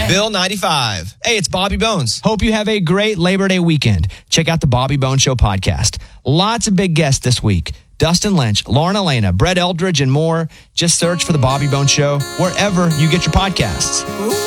Bill 95. Hey, it's Bobby Bones. Hope you have a great Labor Day weekend. Check out the Bobby Bones Show podcast. Lots of big guests this week. Dustin Lynch, Lauren Elena, Brett Eldridge, and more. Just search for the Bobby Bones Show wherever you get your podcasts.